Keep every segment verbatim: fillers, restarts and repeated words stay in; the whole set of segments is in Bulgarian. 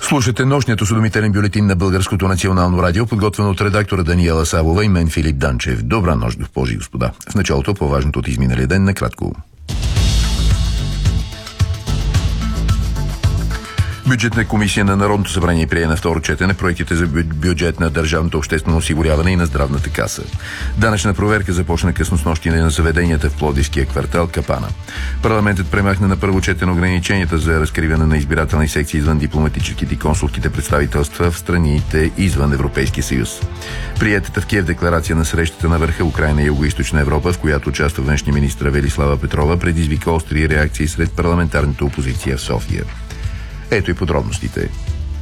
Слушате нощният осведомителен бюлетин на Българското национално радио, подготвен от редактора Даниела Савова и мен Филип Данчев. Добра нощ, госпожи и господа. В началото по-важното от изминалия ден накратко. Бюджетна комисия на Народното събрание прие на второ четене проектите за бюджет на държавното обществено осигуряване и на здравната каса. Данъчна проверка започна късно с нощи на заведенията в Пловдивския квартал Капана. Парламентът премахна на първо четене ограниченията за разкриване на избирателни секции извън дипломатическите и консулските представителства в страните извън Европейския съюз. Приетата в Киев декларация на срещата на върха Украйна и Югоизточна Европа, в която участва външния министър Велислава Петрова, предизвика остри реакции сред парламентарната опозиция в София. Ето и подробностите.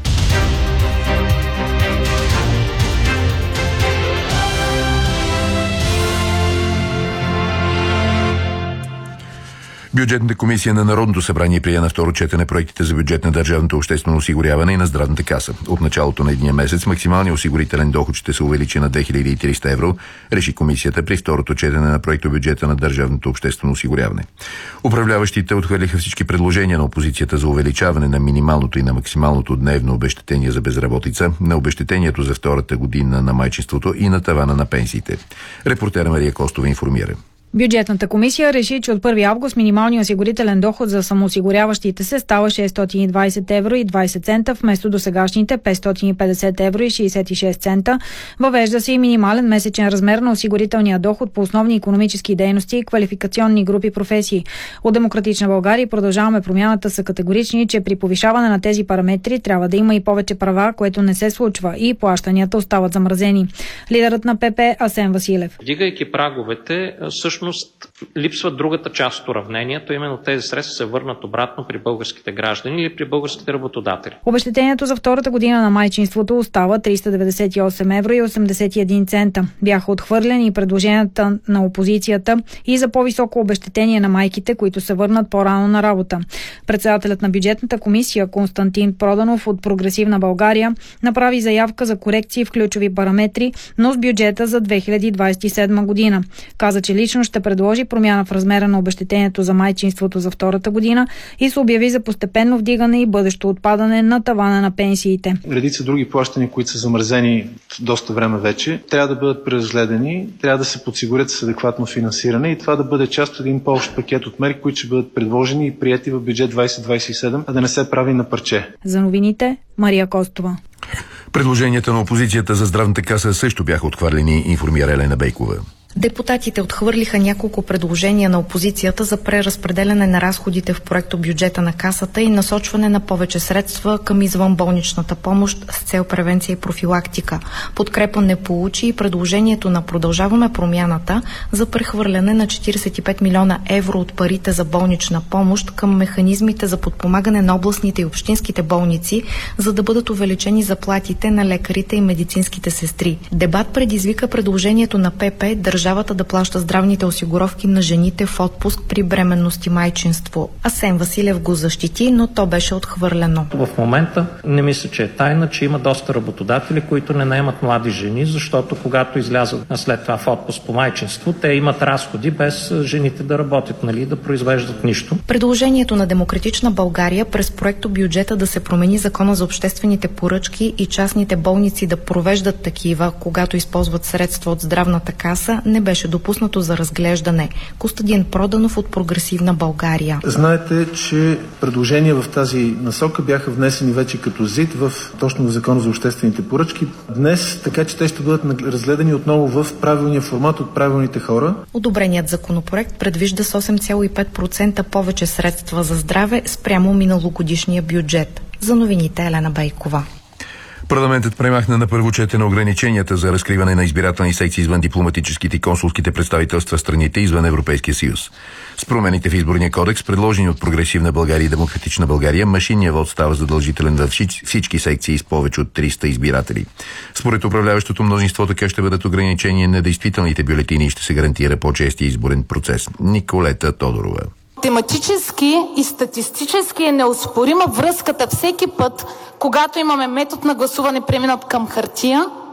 Бюджетната комисия на Народното събрание прие на второ четене проектите за бюджет на държавното обществено осигуряване и на здравната каса. От началото на едния месец максималният осигурителен доход ще се увеличи на две хиляди и триста евро, реши комисията при второто четене на проекто бюджета на държавното обществено осигуряване. Управляващите отхвърлиха всички предложения на опозицията за увеличаване на минималното и на максималното дневно обезщетение за безработица, на обезщетението за втората година на майчинството и на тавана на пенсиите. Репортера Мария Костова информира. Бюджетната комисия реши, че от първи август минималният осигурителен доход за самоосигуряващите се става шестстотин и двадесет евро и двадесет цента вместо досегашните петстотин и петдесет евро и шестдесет и шест цента. Въвежда се и минимален месечен размер на осигурителния доход по основни икономически дейности и квалификационни групи професии. От Демократична България Продължаваме промяната са категорични, че при повишаване на тези параметри трябва да има и повече права, което не се случва и плащанията остават замразени. Лидерът на ПП Асен Василев. Вдигайки праговете, всъщност липсва другата част от уравнението, именно тези средства се върнат обратно при българските граждани или при българските работодатели. Обезщетението за втората година на майчинството остава триста деветдесет и осем евро и осемдесет и един цента. Бяха отхвърлени предложенията на опозицията и за по-високо обезщетение на майките, които се върнат по-рано на работа. Председателят на бюджетната комисия Константин Проданов от Прогресивна България направи заявка за корекции в ключови параметри, но с бюджета за две хиляди двадесет и седма година. Каза, че лично ще предложи промяна в размера на обезщетението за майчинството за втората година и се обяви за постепенно вдигане и бъдещо отпадане на тавана на пенсиите. Редица други плащания, които са замразени доста време вече, трябва да бъдат преразгледани, трябва да се подсигурят с адекватно финансиране и това да бъде част от един по-общ пакет от мерки, които ще бъдат предложени и приети в бюджет двадесет двадесет и седем, а да не се прави на парче. За новините Мария Костова. Предложенията на опозицията за здравната каса също бяха отхвърлени, информира Елена Бейкова. Депутатите отхвърлиха няколко предложения на опозицията за преразпределяне на разходите в проекто бюджета на касата и насочване на повече средства към извънболничната помощ с цел превенция и профилактика. Подкрепа не получи и предложението на Продължаваме промяната за прехвърляне на четиридесет и пет милиона евро от парите за болнична помощ към механизмите за подпомагане на областните и общинските болници, за да бъдат увеличени заплатите на лекарите и медицинските сестри. Дебат предизвика предложението на ПП държавата да плаща здравните осигуровки на жените в отпуск при бременност и майчинство. Асен Василев го защити, но то беше отхвърлено. В момента не мисля, че е тайна, че има доста работодатели, които не наемат млади жени, защото когато излязат след това в отпуск по майчинство, те имат разходи без жените да работят, нали, да произвеждат нищо. Предложението на Демократична България през проекто бюджета да се промени закона за обществените поръчки и частните болници да провеждат такива, когато използват средства от здравната каса, не беше допуснато за разглеждане. Костадин Проданов от Прогресивна България. Знаете, че предложения в тази насока бяха внесени вече като ЗИД в точно в Закона за обществените поръчки днес, така че те ще бъдат разгледани отново в правилния формат от правилните хора. Одобреният законопроект предвижда с осем цяло и пет процента повече средства за здраве спрямо миналогодишния бюджет. За новините Елена Бейкова. Парламентът премахна на първо четене ограниченията за разкриване на избирателни секции извън дипломатическите и консулските представителства в страните извън Европейския съюз. С промените в изборния кодекс, предложени от Прогресивна България и Демократична България, машинният вод става задължителен във всички секции с повече от триста избиратели. Според управляващото мнозинство така ще бъдат ограничени недействителните бюлетини и ще се гарантира по-честия изборен процес. Николета Тодорова. Тематически и статистически е неоспорима връзката всеки път, когато имаме метод на гласуване преминат към хартия,